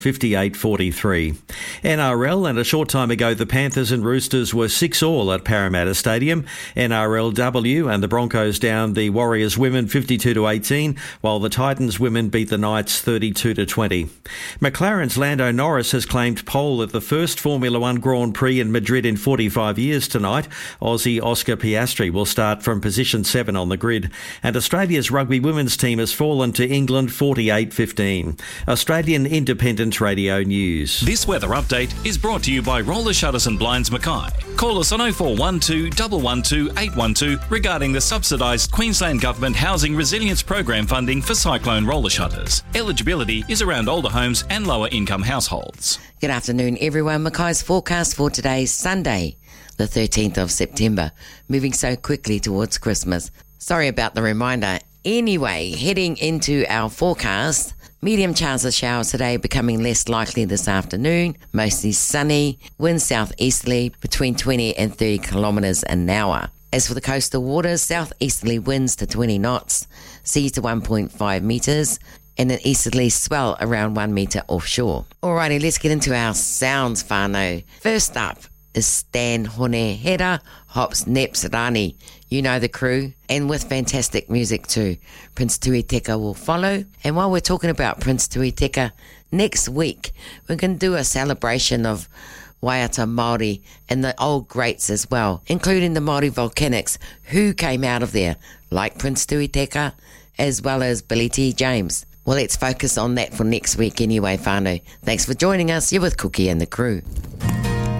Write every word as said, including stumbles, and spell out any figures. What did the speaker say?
fifty-eight forty-three. N R L, and a short time ago the Panthers and Roosters were six all at Parramatta Stadium. N R L W and the Broncos down the Warriors women fifty-two to eighteen, while the Titans women beat the Knights thirty-two to twenty. McLaren's Lando Norris has claimed pole at the first Formula One Grand Prix in Madrid in forty-five years tonight. Aussie Oscar Piastri will start from position seven on the grid. And Australia's rugby women's team has fallen to England forty-eight fifteen. Australian Independent Radio News. This weather update is brought to you by Roller Shutters and Blinds Mackay. Call us on oh four one two, one one two, eight one two regarding the subsidised Queensland Government Housing Resilience Program funding for cyclone roller shutters. Eligibility is around older homes and lower income households. Good afternoon, everyone. Mackay's forecast for today, Sunday, the thirteenth of September, moving so quickly towards Christmas. Sorry about the reminder. Anyway, heading into our forecast, medium chance of showers today, becoming less likely this afternoon. Mostly sunny, winds southeasterly between twenty and thirty kilometres an hour. As for the coastal waters, southeasterly winds to twenty knots, seas to one point five metres, and an easterly swell around one metre offshore. Alrighty, let's get into our sounds, whānau. First up is Stan Hone Hera, Hops Neps Rani. You know the crew, and with fantastic music too. Prince Tuiteka will follow. And while we're talking about Prince Tuiteka, next week we're going to do a celebration of Waiata Māori and the old greats as well, including the Māori Volcanics who came out of there, like Prince Tuiteka, as well as Billy T. James. Well, let's focus on that for next week anyway, whānau. Thanks for joining us. You're with Cookie and the crew.